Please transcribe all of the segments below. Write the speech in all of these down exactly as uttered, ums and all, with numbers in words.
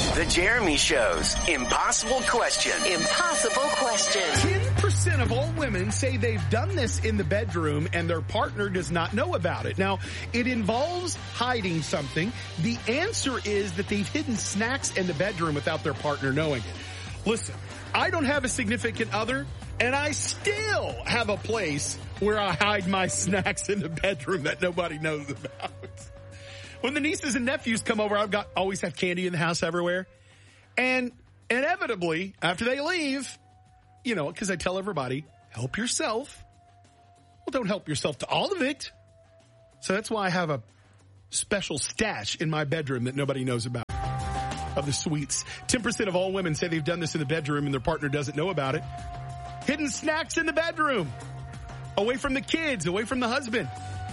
The Jeremy Show's Impossible Question. Impossible Question. ten percent of all women say they've done this in the bedroom and their partner does not know about it. Now, it involves hiding something. The answer is that they've hidden snacks in the bedroom without their partner knowing it. Listen, I don't have a significant other, and I still have a place where I hide my snacks in the bedroom that nobody knows about. When the nieces and nephews come over, I've got always have candy in the house everywhere. And inevitably, after they leave, you know, because I tell everybody, help yourself. Well, don't help yourself to all of it. So that's why I have a special stash in my bedroom that nobody knows about of the sweets. ten percent of all women say they've done this in the bedroom and their partner doesn't know about it. Hidden snacks in the bedroom. Away from the kids, away from the husband.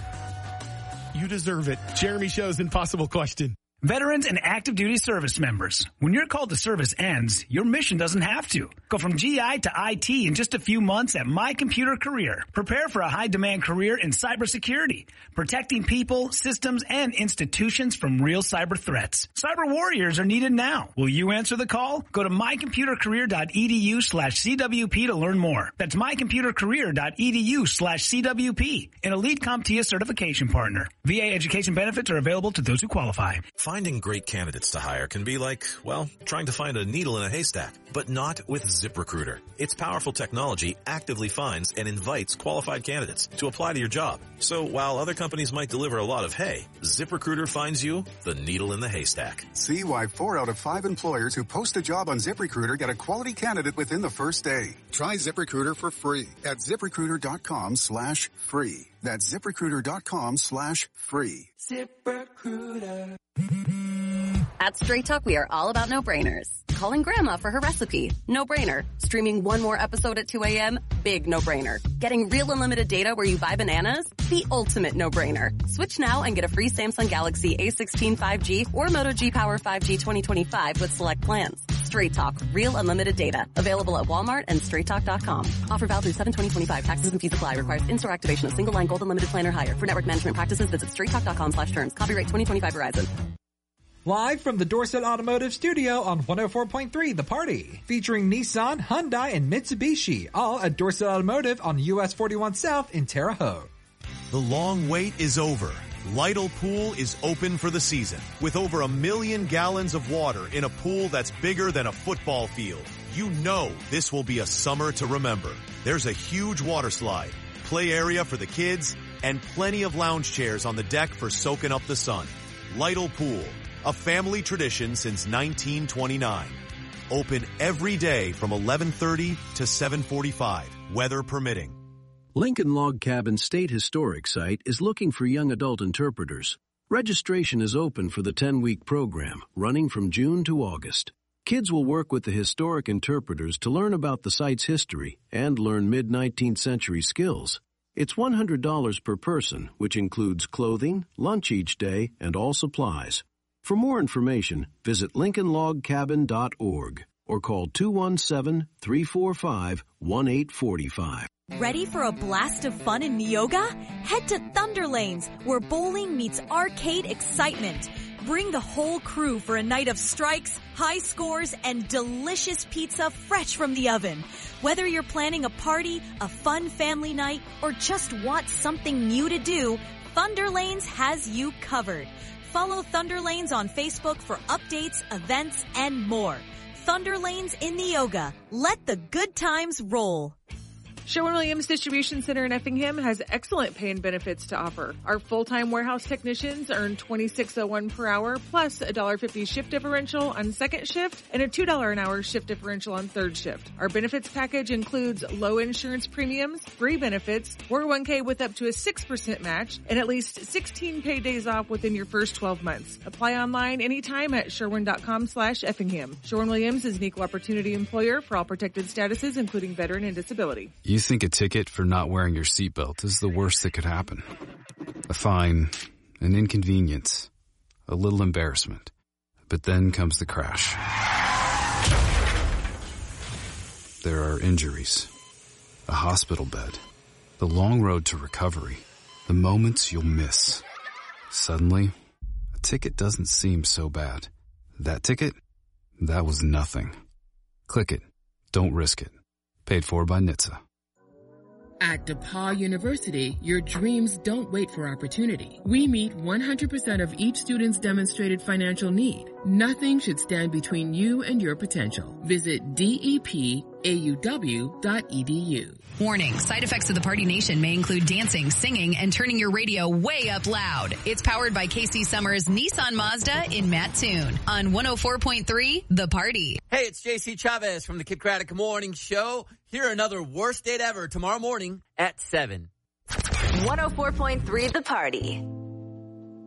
You deserve it. Jeremy Show's Impossible Question. Veterans and active duty service members. When your call to service ends, your mission doesn't have to. Go from G I to I T in just a few months at My Computer Career. Prepare for a high-demand career in cybersecurity, protecting people, systems, and institutions from real cyber threats. Cyber warriors are needed now. Will you answer the call? Go to mycomputercareer.edu slash CWP to learn more. That's mycomputercareer.edu slash CWP, an elite CompTIA certification partner. V A education benefits are available to those who qualify. Finding great candidates to hire can be like, well, trying to find a needle in a haystack, but not with ZipRecruiter. Its powerful technology actively finds and invites qualified candidates to apply to your job. So while other companies might deliver a lot of hay, ZipRecruiter finds you the needle in the haystack. See why four out of five employers who post a job on ZipRecruiter get a quality candidate within the first day. Try ZipRecruiter for free at ZipRecruiter.com slash free. That's ZipRecruiter.com slash free. ZipRecruiter. At Straight Talk, we are all about no-brainers. Calling Grandma for her recipe, no-brainer. Streaming one more episode at two a.m., big no-brainer. Getting real unlimited data where you buy bananas, the ultimate no-brainer. Switch now and get a free Samsung Galaxy A sixteen five G or Moto G Power five G twenty twenty-five with select plans. Straight Talk, real unlimited data. Available at Walmart and straight talk dot com. Offer valid through seven twenty twenty-five. Taxes and fees apply. Requires in-store activation of single line gold unlimited plan or higher. For network management practices, visit straight talk dot com slash terms. Copyright twenty twenty-five Verizon. Live from the Dorset Automotive Studio on one oh four point three The Party. Featuring Nissan, Hyundai, and Mitsubishi. All at Dorset Automotive on U S forty-one South in Terre Haute. The long wait is over. Lytle Pool is open for the season. With over a million gallons of water in a pool that's bigger than a football field. You know this will be a summer to remember. There's a huge water slide, play area for the kids, and plenty of lounge chairs on the deck for soaking up the sun. Lytle Pool. A family tradition since nineteen twenty-nine. Open every day from eleven thirty to seven forty-five, weather permitting. Lincoln Log Cabin State Historic Site is looking for young adult interpreters. Registration is open for the ten-week program, running from June to August. Kids will work with the historic interpreters to learn about the site's history and learn mid-nineteenth century skills. It's one hundred dollars per person, which includes clothing, lunch each day, and all supplies. For more information, visit lincoln log cabin dot org or call two one seven, three four five, one eight four five. Ready for a blast of fun in Neoga? Head to Thunder Lanes, where bowling meets arcade excitement. Bring the whole crew for a night of strikes, high scores, and delicious pizza fresh from the oven. Whether you're planning a party, a fun family night, or just want something new to do, Thunder Lanes has you covered. Follow Thunder Lanes on Facebook for updates, events, and more. Thunder Lanes in Neoga. Let the good times roll. Sherwin-Williams Distribution Center in Effingham has excellent pay and benefits to offer. Our full-time warehouse technicians earn twenty-six oh one per hour plus a one dollar fifty shift differential on second shift and a two dollars an hour shift differential on third shift. Our benefits package includes low insurance premiums, free benefits, four oh one k with up to a six percent match, and at least sixteen paid days off within your first twelve months. Apply online anytime at sherwin.com slash Effingham. Sherwin-Williams is an equal opportunity employer for all protected statuses, including veteran and disability. You think a ticket for not wearing your seatbelt is the worst that could happen. A fine, an inconvenience, a little embarrassment. But then comes the crash. There are injuries, a hospital bed, the long road to recovery, the moments you'll miss. Suddenly, a ticket doesn't seem so bad. That ticket? That was nothing. Click it. Don't risk it. Paid for by N H T S A. At DePaul University, your dreams don't wait for opportunity. We meet one hundred percent of each student's demonstrated financial need. Nothing should stand between you and your potential. Visit D E P A U W dot E D U. Warning, side effects of the Party Nation may include dancing, singing, and turning your radio way up loud. It's powered by K C Summers Nissan Mazda in Mattoon on one oh four point three The Party. Hey, it's J C Chavez from the Kid Craddock Morning Show. Here another worst date ever tomorrow morning at seven. one oh four point three The Party.